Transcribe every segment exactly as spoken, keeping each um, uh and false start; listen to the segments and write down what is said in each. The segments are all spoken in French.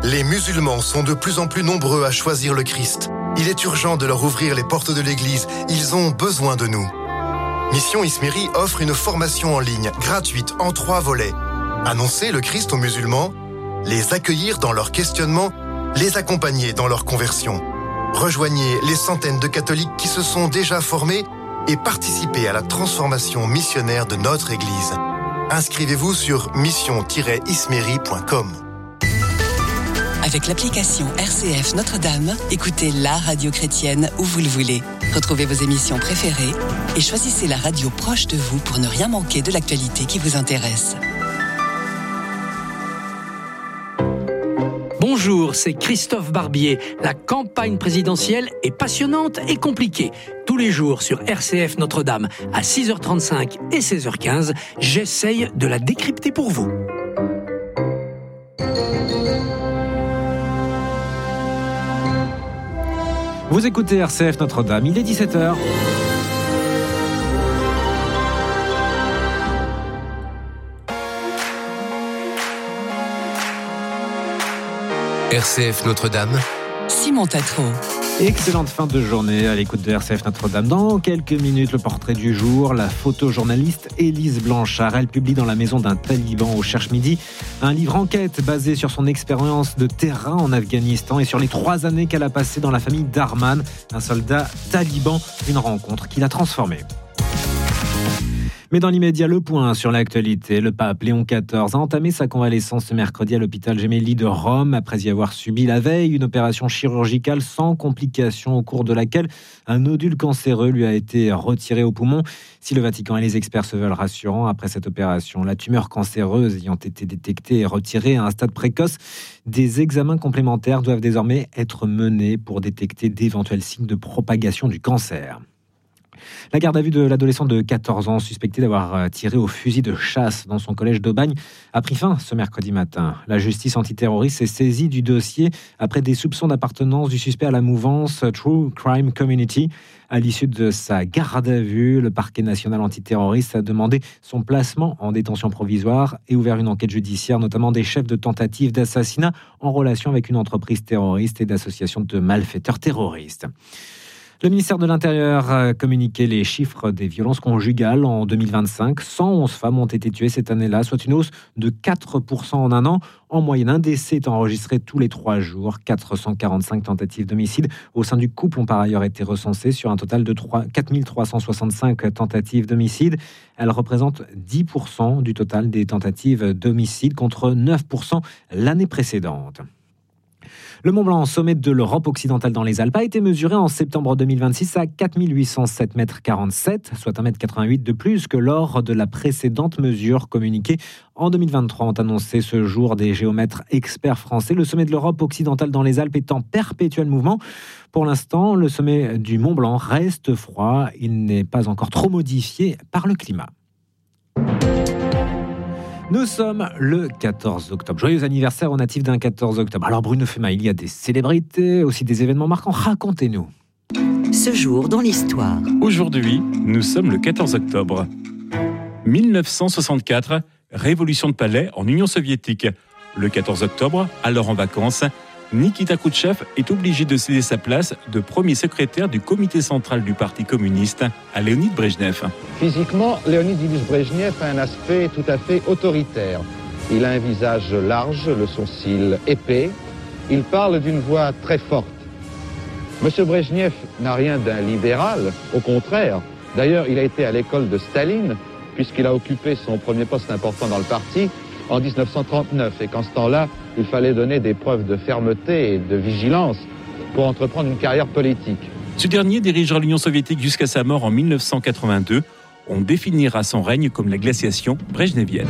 Les musulmans sont de plus en plus nombreux à choisir le Christ. Il est urgent de leur ouvrir les portes de l'Église. Ils ont besoin de nous. Mission Ismiri offre une formation en ligne, gratuite, en trois volets. Annoncer le Christ aux musulmans, les accueillir dans leur questionnement, les accompagner dans leur conversion. Rejoignez les centaines de catholiques qui se sont déjà formés et participez à la transformation missionnaire de notre Église. Inscrivez-vous sur mission tiret ismiri point com. Avec l'application R C F Notre-Dame, écoutez la radio chrétienne où vous le voulez. Retrouvez vos émissions préférées et choisissez la radio proche de vous pour ne rien manquer de l'actualité qui vous intéresse. Bonjour, c'est Christophe Barbier. La campagne présidentielle est passionnante et compliquée. Tous les jours sur R C F Notre-Dame à six heures trente-cinq et seize heures quinze, j'essaye de la décrypter pour vous. Vous écoutez R C F Notre-Dame, il est dix-sept heures. R C F Notre-Dame, Simon Tatro. Excellente fin de journée à l'écoute de R C F Notre-Dame. Dans quelques minutes, le portrait du jour, la photojournaliste Élise Blanchard. Elle publie dans la maison d'un taliban au Cherche Midi un livre enquête basé sur son expérience de terrain en Afghanistan et sur les trois années qu'elle a passées dans la famille Darman, un soldat taliban, une rencontre qui l'a transformée. Mais dans l'immédiat, le point sur l'actualité. Le pape Léon quatorze a entamé sa convalescence ce mercredi à l'hôpital Gemelli de Rome, après y avoir subi la veille une opération chirurgicale sans complications au cours de laquelle un nodule cancéreux lui a été retiré au poumon. Si le Vatican et les experts se veulent rassurants, après cette opération, la tumeur cancéreuse ayant été détectée et retirée à un stade précoce, des examens complémentaires doivent désormais être menés pour détecter d'éventuels signes de propagation du cancer. La garde à vue de l'adolescent de quatorze ans suspecté d'avoir tiré au fusil de chasse dans son collège d'Aubagne a pris fin ce mercredi matin. La justice antiterroriste s'est saisie du dossier après des soupçons d'appartenance du suspect à la mouvance True Crime Community. À l'issue de sa garde à vue, le parquet national antiterroriste a demandé son placement en détention provisoire et ouvert une enquête judiciaire, notamment des chefs de tentatives d'assassinat en relation avec une entreprise terroriste et d'associations de malfaiteurs terroristes. Le ministère de l'Intérieur a communiqué les chiffres des violences conjugales en deux mille vingt-cinq. cent onze femmes ont été tuées cette année-là, soit une hausse de quatre pour cent en un an. En moyenne, un décès est enregistré tous les trois jours. quatre cent quarante-cinq tentatives d'homicide au sein du couple ont par ailleurs été recensées sur un total de quatre mille trois cent soixante-cinq tentatives d'homicide. Elles représentent dix pour cent du total des tentatives d'homicide contre neuf pour cent l'année précédente. Le Mont Blanc, sommet de l'Europe occidentale dans les Alpes, a été mesuré en septembre deux mille vingt-six à quatre mille huit cent sept mètres quarante-sept, soit un mètre quatre-vingt-huit de plus que lors de la précédente mesure communiquée en deux mille vingt-trois, ont annoncé ce jour des géomètres experts français. Le sommet de l'Europe occidentale dans les Alpes est en perpétuel mouvement. Pour l'instant, le sommet du Mont Blanc reste froid. Il n'est pas encore trop modifié par le climat. Nous sommes le quatorze octobre. Joyeux anniversaire aux natifs d'un quatorze octobre. Alors Bruno Fema, il y a des célébrités, aussi des événements marquants. Racontez-nous. Ce jour dans l'histoire. Aujourd'hui, nous sommes le quatorze octobre. mille neuf cent soixante-quatre, révolution de palais en Union soviétique. Le quatorze octobre, alors en vacances, Nikita Khrouchtchev est obligé de céder sa place de premier secrétaire du comité central du Parti communiste à Léonid Brejnev. Physiquement, Léonid Ilyich Brejnev a un aspect tout à fait autoritaire. Il a un visage large, le sourcil épais. Il parle d'une voix très forte. Monsieur Brejnev n'a rien d'un libéral, au contraire. D'ailleurs, il a été à l'école de Staline, puisqu'il a occupé son premier poste important dans le parti en dix-neuf cent trente-neuf, et qu'en ce temps-là, il fallait donner des preuves de fermeté et de vigilance pour entreprendre une carrière politique. Ce dernier dirigera l'Union soviétique jusqu'à sa mort en mille neuf cent quatre-vingt-deux. On définira son règne comme la glaciation brejnevienne.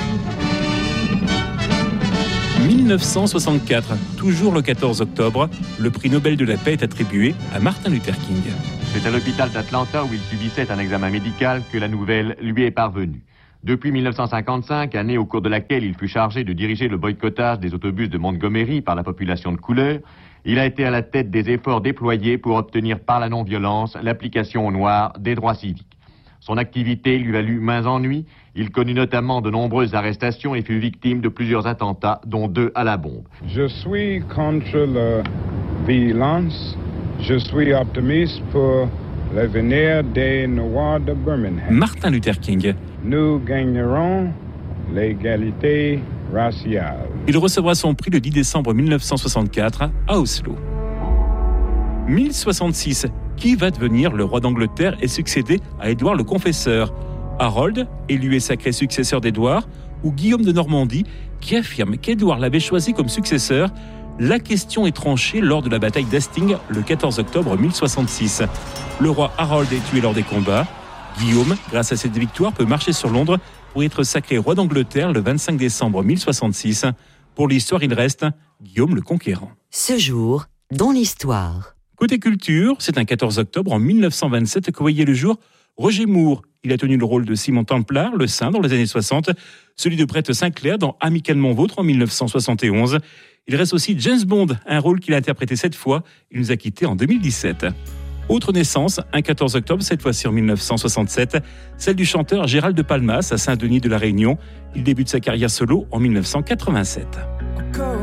mille neuf cent soixante-quatre, toujours le quatorze octobre, le prix Nobel de la paix est attribué à Martin Luther King. C'est à l'hôpital d'Atlanta où il subissait un examen médical que la nouvelle lui est parvenue. Depuis mille neuf cent cinquante-cinq, année au cours de laquelle il fut chargé de diriger le boycottage des autobus de Montgomery par la population de couleur, il a été à la tête des efforts déployés pour obtenir par la non-violence l'application aux Noirs des droits civiques. Son activité lui valut maints ennuis. Il connut notamment de nombreuses arrestations et fut victime de plusieurs attentats, dont deux à la bombe. Je suis contre la violence. Je suis optimiste pour l'avenir des Noirs de Birmingham. Martin Luther King. Nous gagnerons l'égalité raciale. Il recevra son prix le dix décembre mille neuf cent soixante-quatre à Oslo. mille soixante-six. Qui va devenir le roi d'Angleterre et succéder à Édouard le Confesseur? Harold, élu et sacré successeur d'Édouard, ou Guillaume de Normandie, qui affirme qu'Édouard l'avait choisi comme successeur? La question est tranchée lors de la bataille d'Hastings le quatorze octobre mille soixante-six. Le roi Harold est tué lors des combats. Guillaume, grâce à cette victoire, peut marcher sur Londres pour être sacré roi d'Angleterre le vingt-cinq décembre mille soixante-six. Pour l'histoire, il reste Guillaume le Conquérant. Ce jour, dans l'histoire. Côté culture, c'est un quatorze octobre en mille neuf cent vingt-sept que voyait le jour Roger Moore. Il a tenu le rôle de Simon Templar, le Saint, dans les années soixante, celui de Brett Sinclair dans Amicalement Vôtre en mille neuf cent soixante et onze. Il reste aussi James Bond, un rôle qu'il a interprété sept fois. Il nous a quittés en deux mille dix-sept. Autre naissance, un quatorze octobre, cette fois-ci en mille neuf cent soixante-sept, celle du chanteur Gérald de Palmas à Saint-Denis de la Réunion. Il débute sa carrière solo en mille neuf cent quatre-vingt-sept.